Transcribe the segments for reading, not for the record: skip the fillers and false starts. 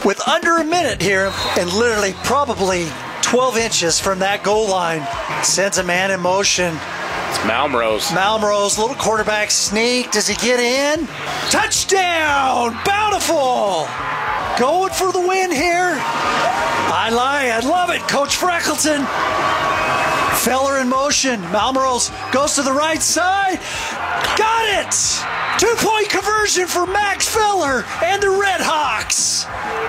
with under a minute here and literally probably 12 inches from that goal line. Sends a man in motion. It's Malmrose. Malmrose, little quarterback sneak. Does he get in? Touchdown! Bountiful! Going for the win here. I love it. Coach Freckleton. Feller in motion. Malmrose goes to the right side. Got it! 2-point conversion for Max Feller and the Red Hawks.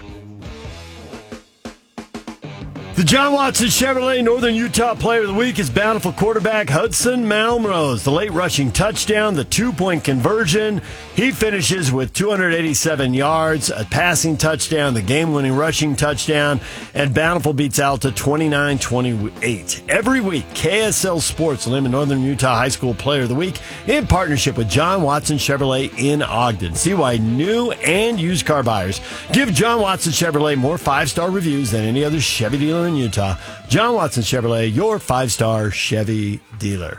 The John Watson Chevrolet Northern Utah Player of the Week is Bountiful quarterback Hudson Malmrose. The late rushing touchdown, the 2-point conversion. He finishes with 287 yards, a passing touchdown, the game-winning rushing touchdown, and Bountiful beats Alta 29-28. Every week, KSL Sports will name a Northern Utah High School Player of the Week in partnership with John Watson Chevrolet in Ogden. See why new and used car buyers give John Watson Chevrolet more 5-star reviews than any other Chevy dealer in Utah. John Watson Chevrolet, your 5-star Chevy dealer.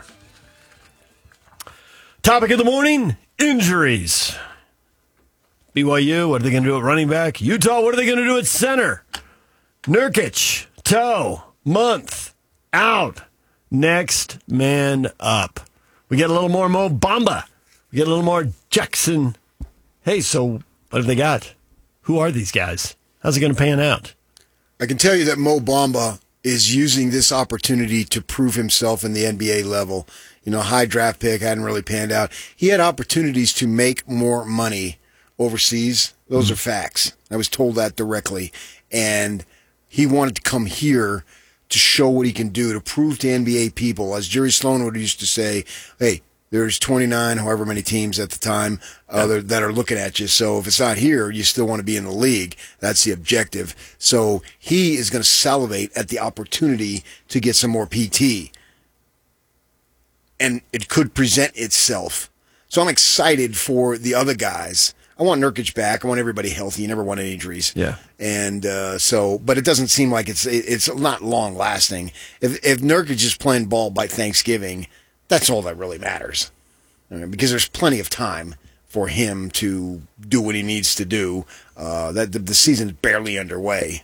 Topic of the morning, injuries. BYU, what are they going to do at running back? Utah, what are they going to do at center? Nurkic, toe, month, out. Next man up. We get a little more Mo Bamba. We get a little more Jackson. Hey, so what have they got? Who are these guys? How's it going to pan out? I can tell you that Mo Bamba is using this opportunity to prove himself in the NBA level. You know, high draft pick, hadn't really panned out. He had opportunities to make more money overseas. Those are facts. I was told that directly. And he wanted to come here to show what he can do, to prove to NBA people, as Jerry Sloan would used to say, hey, there's 29, however many teams at the time that are looking at you. So if it's not here, you still want to be in the league. That's the objective. So he is going to salivate at the opportunity to get some more PT. And it could present itself. So I'm excited for the other guys. I want Nurkic back. I want everybody healthy. You never want any injuries. Yeah. And but it doesn't seem like it's not long lasting. If Nurkic is playing ball by Thanksgiving, that's all that really matters, because there's plenty of time for him to do what he needs to do. That the season is barely underway.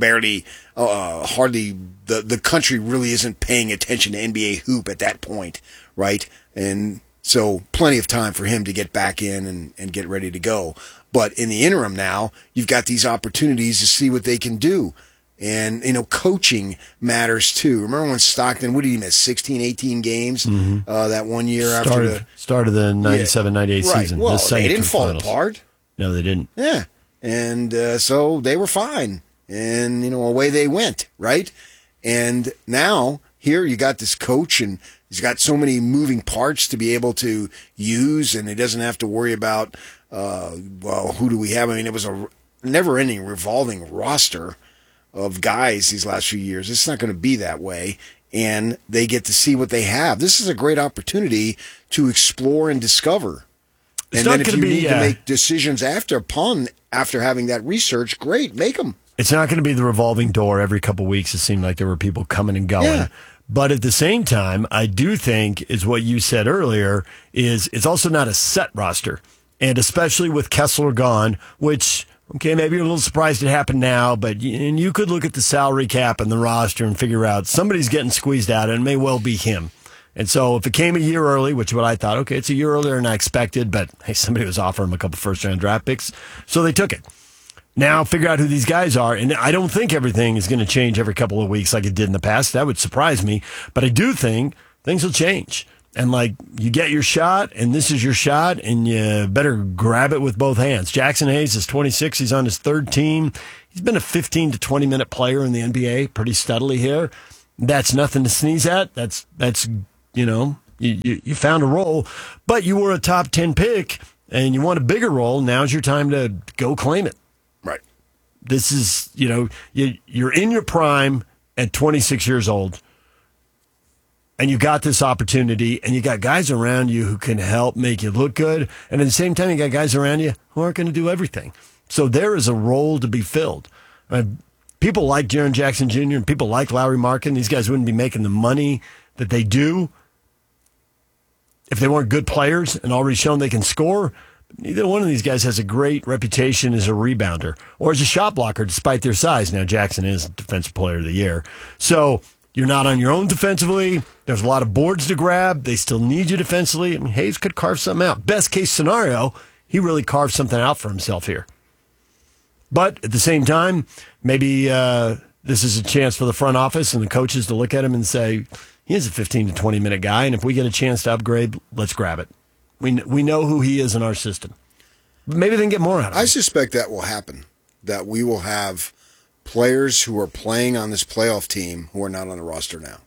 Hardly the country really isn't paying attention to NBA hoop at that point, right? And so plenty of time for him to get back in and get ready to go. But in the interim now, you've got these opportunities to see what they can do. And, you know, coaching matters too. Remember when Stockton, what did he miss, 16, 18 games that one year started the 97-98 season. Well, they didn't fall apart. No, they didn't. Yeah. And so they were fine. And, you know, away they went, right? And now here you got this coach, and he's got so many moving parts to be able to use, and he doesn't have to worry about, who do we have? I mean, it was a never-ending revolving roster of guys these last few years. It's not going to be that way, and they get to see what they have. This is a great opportunity to explore and discover. And then if you need to make decisions after having that research, great, make them. It's not going to be the revolving door every couple of weeks. It seemed like there were people coming and going. Yeah. But at the same time, I do think is what you said earlier is it's also not a set roster. And especially with Kessler gone, which, okay, maybe you're a little surprised it happened now, but you could look at the salary cap and the roster and figure out somebody's getting squeezed out, and it may well be him. And so if it came a year early, which is what I thought, okay, it's a year earlier than I expected, but hey, somebody was offering him a couple first-round draft picks, so they took it. Now figure out who these guys are, and I don't think everything is going to change every couple of weeks like it did in the past. That would surprise me, but I do think things will change. And, like, you get your shot, and this is your shot, and you better grab it with both hands. Jackson Hayes is 26. He's on his third team. He's been a 15 to 20-minute player in the NBA pretty steadily here. That's nothing to sneeze at. That's you know, you found a role, but you were a top 10 pick, and you want a bigger role. Now's your time to go claim it. Right. This is, you know, you're in your prime at 26 years old. And you got this opportunity, and you got guys around you who can help make you look good. And at the same time, you got guys around you who aren't going to do everything. So there is a role to be filled. People like Jaren Jackson Jr. and people like Lauri Markkanen. These guys wouldn't be making the money that they do if they weren't good players and already shown they can score. Neither one of these guys has a great reputation as a rebounder or as a shot blocker, despite their size. Now, Jackson is Defensive Player of the Year. So you're not on your own defensively. There's a lot of boards to grab. They still need you defensively. I mean, Hayes could carve something out. Best case scenario, he really carved something out for himself here. But at the same time, maybe this is a chance for the front office and the coaches to look at him and say, he is a 15 to 20-minute guy, and if we get a chance to upgrade, let's grab it. We know who he is in our system. Maybe they can get more out of him. I suspect that will happen, that we will have players who are playing on this playoff team who are not on the roster now.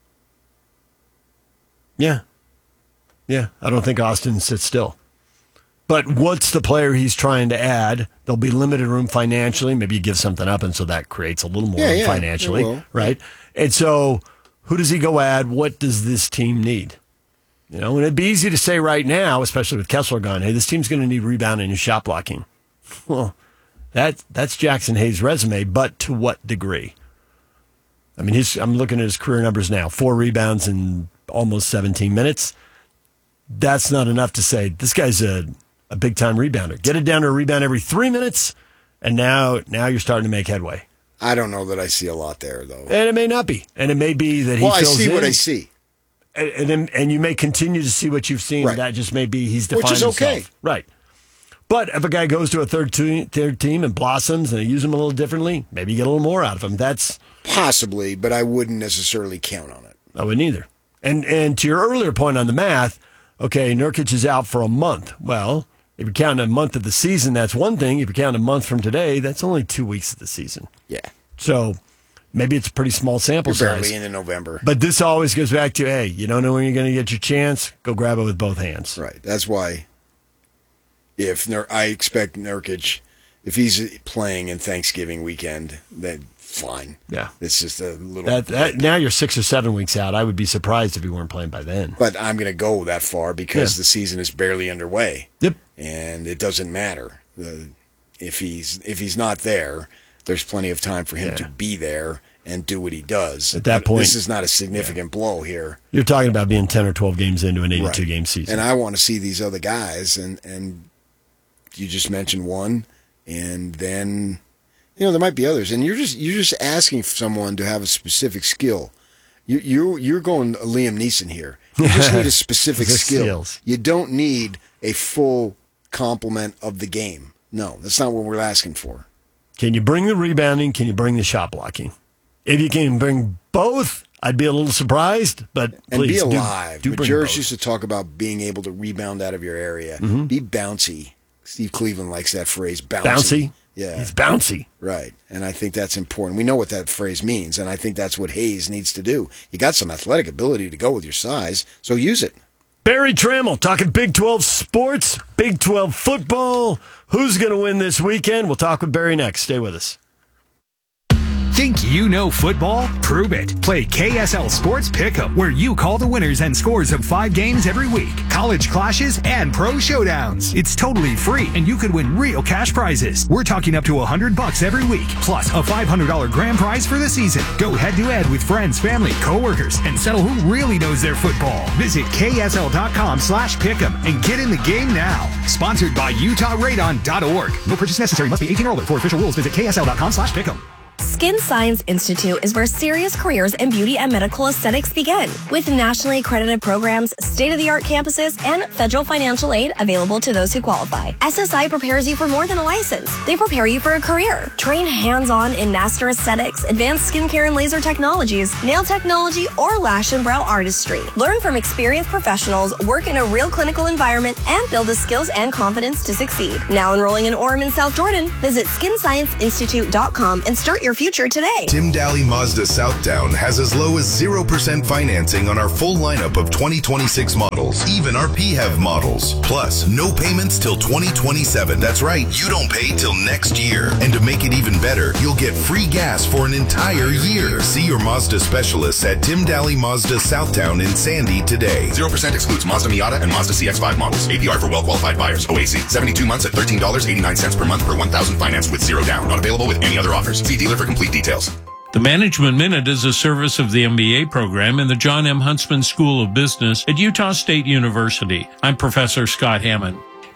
Yeah. I don't think Austin sits still. But what's the player he's trying to add? There'll be limited room financially. Maybe you give something up, and so that creates a little more room financially, right? And so who does he go add? What does this team need? And it'd be easy to say right now, especially with Kessler gone, hey, this team's going to need rebounding and shot blocking. Well, that's Jackson Hayes' resume, but to what degree? I mean, I'm looking at his career numbers now. 4 rebounds in almost 17 minutes. That's not enough to say this guy's a big-time rebounder. Get it down to a rebound every 3 minutes, and now you're starting to make headway. I don't know that I see a lot there, though. And it may not be. And it may be that he fills in. Well, I see what I see. And you may continue to see what you've seen. Right. That just may be he's defined himself. Which is okay. Himself. Right. But if a guy goes to a third team and blossoms and they use him a little differently, maybe you get a little more out of him. That's possibly, but I wouldn't necessarily count on it. I wouldn't either. And to your earlier point on the math, okay, Nurkic is out for a month. Well, if you're counting a month of the season, that's one thing. If you're counting a month from today, that's only 2 weeks of the season. Yeah. So maybe it's a pretty small sample size. Barely into November. But this always goes back to, hey, you don't know when you're going to get your chance, go grab it with both hands. Right. That's why I expect Nurkic, if he's playing in Thanksgiving weekend, then fine. Yeah. It's just a little... Now you're 6 or 7 weeks out. I would be surprised if he weren't playing by then. But I'm going to go that far because the season is barely underway. Yep. And it doesn't matter. If he's not there, there's plenty of time for him to be there and do what he does. At that point, this is not a significant blow here. You're talking about being 10 or 12 games into an 82-game season. And I want to see these other guys, and you just mentioned one, and then there might be others, and you're just asking for someone to have a specific skill. You're going Liam Neeson here. You just need a specific skill. Skills. You don't need a full complement of the game. No, that's not what we're asking for. Can you bring the rebounding? Can you bring the shot blocking? If you can bring both, I'd be a little surprised, but please and be alive. do bring Majerus both. used to talk about being able to rebound out of your area. Mm-hmm. Be bouncy. Steve Cleveland likes that phrase, bouncy. Bouncy? Yeah. He's bouncy. Right. And I think that's important. We know what that phrase means, and I think that's what Hayes needs to do. You got some athletic ability to go with your size, so use it. Barry Trammell talking Big 12 sports, Big 12 football. Who's going to win this weekend? We'll talk with Barry next. Stay with us. Think you know football? Prove it. Play KSL Sports Pick'em, where you call the winners and scores of 5 games every week, college clashes, and pro showdowns. It's totally free, and you could win real cash prizes. We're talking up to $100 every week, plus a $500 grand prize for the season. Go head-to-head with friends, family, coworkers, and settle who really knows their football. Visit ksl.com/pick'em and get in the game now. Sponsored by UtahRadon.org. No purchase necessary. Must be 18 or older. For official rules, visit ksl.com/pick'em. Skin Science Institute is where serious careers in beauty and medical aesthetics begin. With nationally accredited programs, state-of-the-art campuses, and federal financial aid available to those who qualify, SSI prepares you for more than a license. They prepare you for a career. Train hands-on in master aesthetics, advanced skincare and laser technologies, nail technology, or lash and brow artistry. Learn from experienced professionals, work in a real clinical environment, and build the skills and confidence to succeed. Now enrolling in Orem and South Jordan, visit skinscienceinstitute.com and start your future today. Tim Daly Mazda Southtown has as low as 0% financing on our full lineup of 2026 models, even our PHEV models. Plus, no payments till 2027. That's right, you don't pay till next year. And to make it even better, you'll get free gas for an entire year. See your Mazda specialists at Tim Daly Mazda Southtown in Sandy today. 0% excludes Mazda Miata and Mazda CX-5 models. APR for well-qualified buyers. OAC, 72 months at $13.89 per month per 1,000 financed with 0 down. Not available with any other offers. See dealer for complete details. The Management Minute is a service of the MBA program in the John M. Huntsman School of Business at Utah State University. I'm Professor Scott Hammond.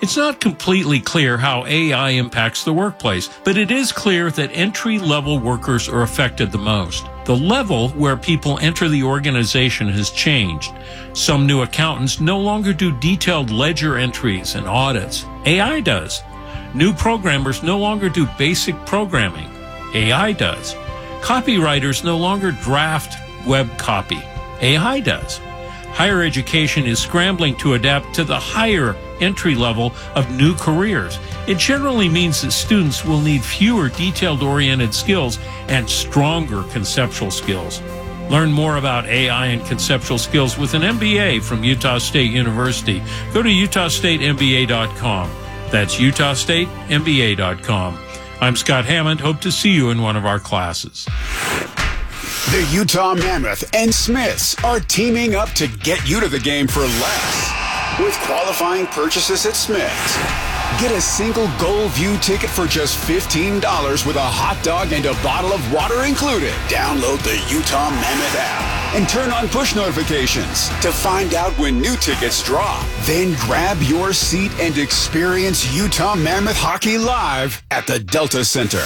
It's not completely clear how AI impacts the workplace, but it is clear that entry-level workers are affected the most. The level where people enter the organization has changed. Some new accountants no longer do detailed ledger entries and audits. AI does. New programmers no longer do basic programming. AI does. Copywriters no longer draft web copy. AI does. Higher education is scrambling to adapt to the higher entry level of new careers. It generally means that students will need fewer detailed-oriented skills and stronger conceptual skills. Learn more about AI and conceptual skills with an MBA from Utah State University. Go to utahstatemba.com. That's utahstatemba.com. I'm Scott Hammond. Hope to see you in one of our classes. The Utah Mammoth and Smiths are teaming up to get you to the game for less. With qualifying purchases at Smiths, get a single Gold View ticket for just $15 with a hot dog and a bottle of water included. Download the Utah Mammoth app and turn on push notifications to find out when new tickets drop. Then grab your seat and experience Utah Mammoth hockey live at the Delta Center.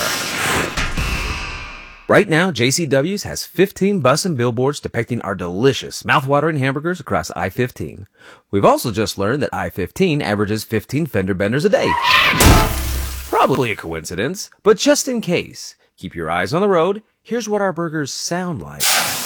Right now, JCW's has 15 bus and billboards depicting our delicious, mouthwatering hamburgers across I-15. We've also just learned that I-15 averages 15 fender benders a day. Probably a coincidence, but just in case, keep your eyes on the road. Here's what our burgers sound like.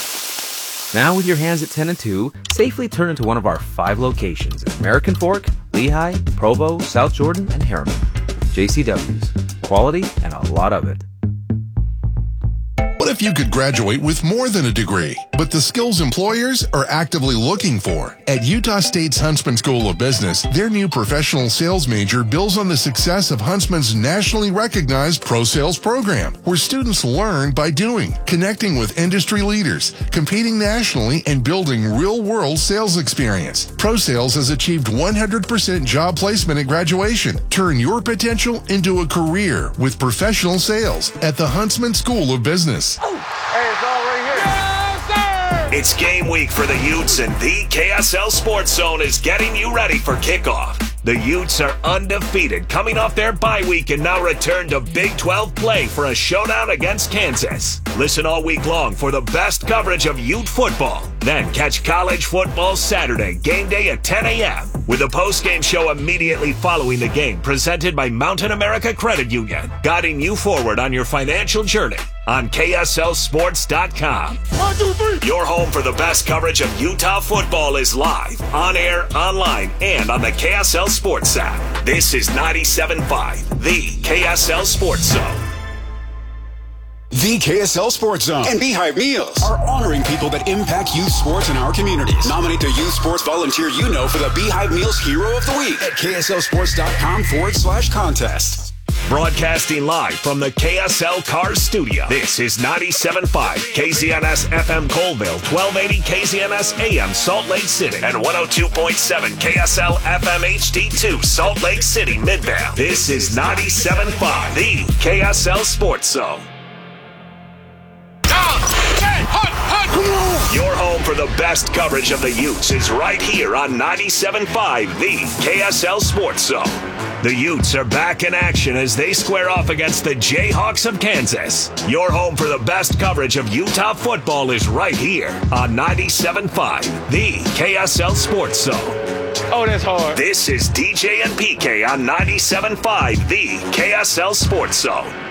Now with your hands at 10 and 2, safely turn into one of our 5 locations in American Fork, Lehigh, Provo, South Jordan, and Harriman. JCW's. Quality and a lot of it. What if you could graduate with more than a degree, but the skills employers are actively looking for? At Utah State's Huntsman School of Business, their new professional sales major builds on the success of Huntsman's nationally recognized Pro Sales program, where students learn by doing, connecting with industry leaders, competing nationally, and building real-world sales experience. Pro Sales has achieved 100% job placement at graduation. Turn your potential into a career with professional sales at the Huntsman School of Business. Hey, it's all right here. Yes, sir! It's game week for the Utes, and the KSL Sports Zone is getting you ready for kickoff. The Utes are undefeated, coming off their bye week and now return to Big 12 play for a showdown against Kansas. Listen all week long for the best coverage of Ute football. Then catch college football Saturday, game day at 10 a.m. with a post-game show immediately following the game presented by Mountain America Credit Union, guiding you forward on your financial journey on KSLSports.com. 1, 2, 3. Your home for the best coverage of Utah football is live, on air, online, and on the KSL Sports app. This is 97.5, the KSL Sports Zone. The KSL Sports Zone and Beehive Meals are honoring people that impact youth sports in our communities. Nominate the youth sports volunteer you know for the Beehive Meals Hero of the Week at KSLSports.com/contest. Broadcasting live from the KSL Cars Studio. This is 97.5 KZNS FM Colville, 1280 KZNS AM Salt Lake City, and 102.7 KSL FM HD2 Salt Lake City Midvale. This is 97.5, the KSL Sports Zone. Your home for the best coverage of the Utes is right here on 97.5, the KSL Sports Zone. The Utes are back in action as they square off against the Jayhawks of Kansas. Your home for the best coverage of Utah football is right here on 97.5, the KSL Sports Zone. Oh, that's hard. This is DJ and PK on 97.5, the KSL Sports Zone.